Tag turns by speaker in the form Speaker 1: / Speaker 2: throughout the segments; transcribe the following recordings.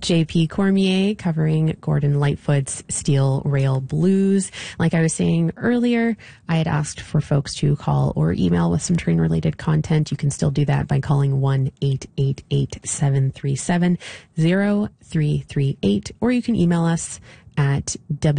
Speaker 1: J.P. Cormier covering Gordon Lightfoot's Steel Rail Blues. Like I was saying earlier, I had asked for folks to call or email with some train-related content. You can still do that by calling 1-888-737-0338, or you can email us at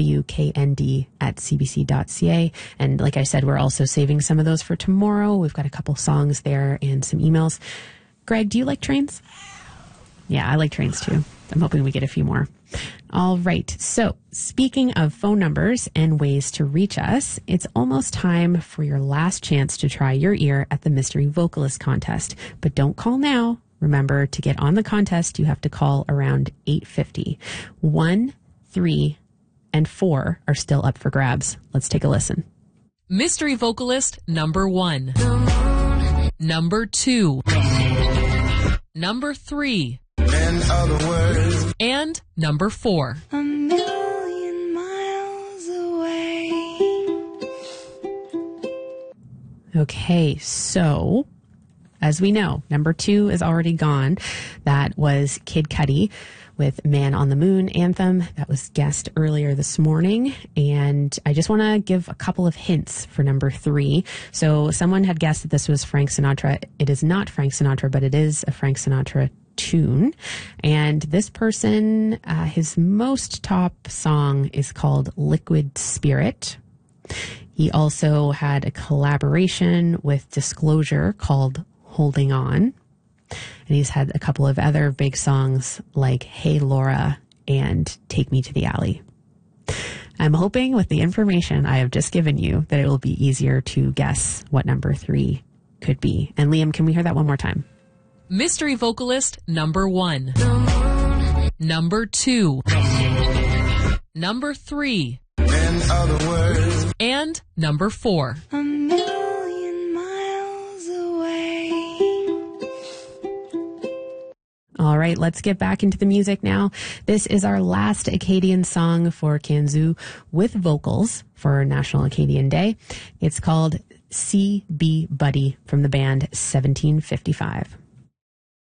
Speaker 1: wknd@cbc.ca. And like I said, we're also saving some of those for tomorrow. We've got a couple songs there and some emails. Greg, do you like trains? Yeah, I like trains too. I'm hoping we get a few more. All right. So speaking of phone numbers and ways to reach us, it's almost time for your last chance to try your ear at the Mystery Vocalist Contest. But don't call now. Remember, to get on the contest, you have to call around 8:50. 1, 3, and 4 are still up for grabs. Let's take a listen.
Speaker 2: Mystery vocalist number 1. Number 2. Number 3.
Speaker 3: In other words.
Speaker 2: And number 4.
Speaker 4: A million miles away.
Speaker 1: Okay, so as we know, number 2 is already gone. That was Kid Cudi with Man on the Moon anthem. That was guessed earlier this morning. And I just want to give a couple of hints for number 3. So someone had guessed that this was Frank Sinatra. It is not Frank Sinatra, but it is a Frank Sinatra tune. And this person, his most top song is called Liquid Spirit. He also had a collaboration with Disclosure called Holding On. And he's had a couple of other big songs like Hey Laura and Take Me to the Alley. I'm hoping with the information I have just given you that it will be easier to guess what number 3 could be. And Liam, can we hear that one more time?
Speaker 2: Mystery vocalist number 1. Number 2. Number 3.
Speaker 3: In other words.
Speaker 2: And number 4.
Speaker 4: A million miles away.
Speaker 1: All right, let's get back into the music now. This is our last Acadian song for Kanzu with vocals for National Acadian Day. It's called C.B. Buddy from the band 1755.